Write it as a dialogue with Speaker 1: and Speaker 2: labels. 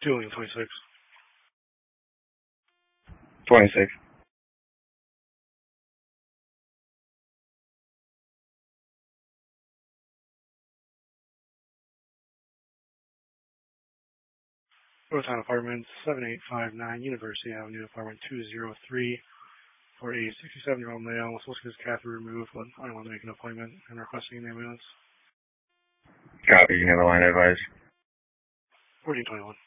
Speaker 1: Doing 26.
Speaker 2: 26.
Speaker 1: Rotan Apartments, 7859 University Avenue, Apartment 203, for a 67-year-old male. Supposed to get his catheter removed, but I don't want to make an appointment and requesting an ambulance.
Speaker 2: Copy. You can have a line advice.
Speaker 1: 1421.